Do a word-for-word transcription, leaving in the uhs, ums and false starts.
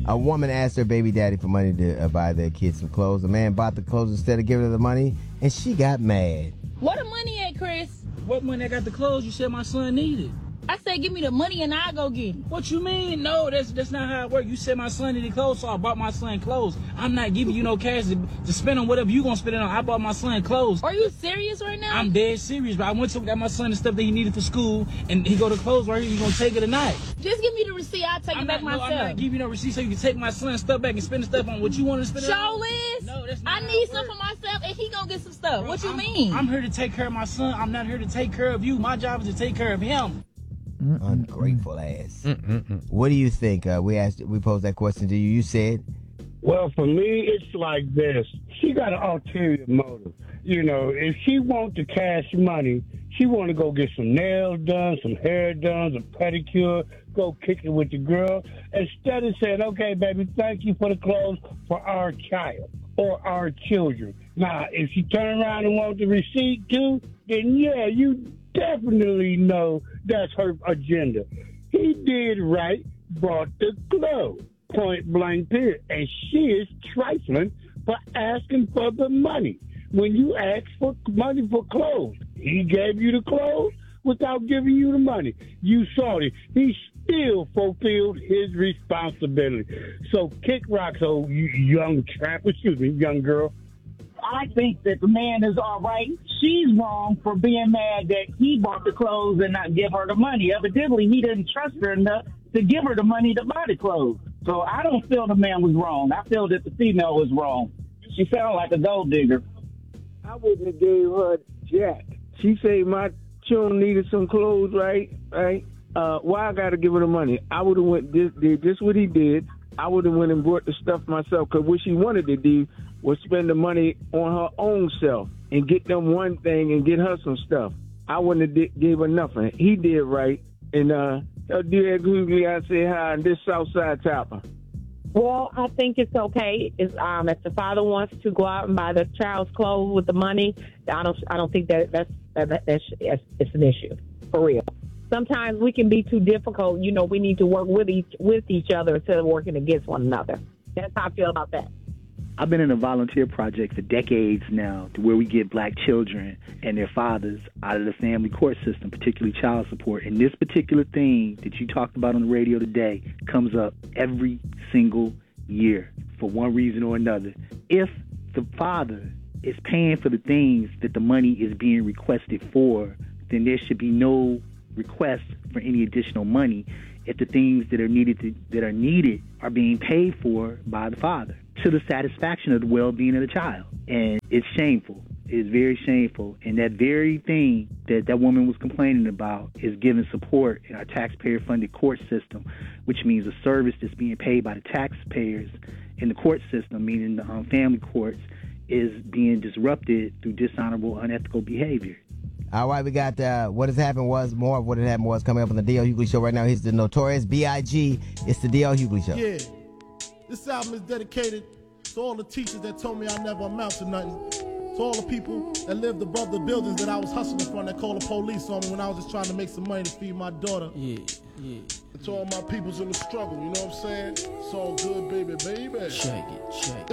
A woman asked her baby daddy for money to uh, buy their kids some clothes. The man bought the clothes instead of giving her the money, and she got mad. What the money at, Chris? What money I got the clothes you said my son needed? I said give me the money and I'll go get it. What you mean? No, that's that's not how it works. You said my son needed clothes, so I bought my son clothes. I'm not giving you no cash to, to spend on whatever you gonna spend it on. I bought my son clothes. Are you serious right now? I'm dead serious, but I went to got my son the stuff that he needed for school, and he go to clothes right here. You gonna take it or not? Just give me the receipt. I'll take I'm it back not, no, myself. I'm not giving you no receipt so you can take my son's stuff back and spend the stuff on what you want to spend it on. Show is. No, that's not I how need it some works. for myself, and he gonna get some stuff. Bro, what you I'm, mean? I'm here to take care of my son. I'm not here to take care of you. My job is to take care of him. Ungrateful ass. What do you think? Uh, we asked, we posed that question to you. You said, well, for me, it's like this. She got an ulterior motive. You know, if she wants the cash money, she want to go get some nails done, some hair done, some pedicure, go kick it with the girl, instead of saying, okay, baby, thank you for the clothes for our child or our children. Now, if she turn around and want the receipt too, then yeah, you definitely know that's her agenda. He did right, brought the clothes, point blank period. And she is trifling for asking for the money. When you ask for money for clothes, he gave you the clothes without giving you the money. You saw it. He still fulfilled his responsibility. So kick rocks, old young tramp, excuse me, young girl. I think that the man is all right. She's wrong for being mad that he bought the clothes and not give her the money. Evidently, he didn't trust her enough to give her the money to buy the clothes. So I don't feel the man was wrong. I feel that the female was wrong. She sounded like a gold digger. I wouldn't have gave her jack. She said my children needed some clothes, right? Right? Uh, why I got to give her the money? I would have went this, did just what he did. I would have went and bought the stuff myself, because what she wanted to do was spend the money on her own self and get them one thing and get her some stuff. I wouldn't have did, gave her nothing. He did right. And uh, dear Googly, I say hi, and this Southside Tapper. Well, I think it's okay. It's, um, if the father wants to go out and buy the child's clothes with the money, I don't. I don't think that that's that, that's it's an issue for real. Sometimes we can be too difficult. You know, we need to work with each with each other instead of working against one another. That's how I feel about that. I've been in a volunteer project for decades now, to where we get black children and their fathers out of the family court system, particularly child support. And this particular thing that you talked about on the radio today comes up every single year for one reason or another. If the father is paying for the things that the money is being requested for, then there should be no request for any additional money if the things that are needed to, that are needed are being paid for by the father to the satisfaction of the well-being of the child. And it's shameful. It's very shameful. And that very thing that that woman was complaining about is giving support in our taxpayer-funded court system, which means a service that's being paid by the taxpayers in the court system, meaning the um, family courts, is being disrupted through dishonorable, unethical behavior. All right, we got uh, what has happened was, more of what had happened was coming up on the D L Hughley Show right now. He's the Notorious B I G It's the D L Hughley Show. Yeah, this album is dedicated to all the teachers that told me I never amount to nothing. To all the people that lived above the buildings that I was hustling from, that called the police on me when I was just trying to make some money to feed my daughter. Yeah, yeah. And to all my peoples in the struggle, you know what I'm saying? It's all good, baby, baby. Check it, check it.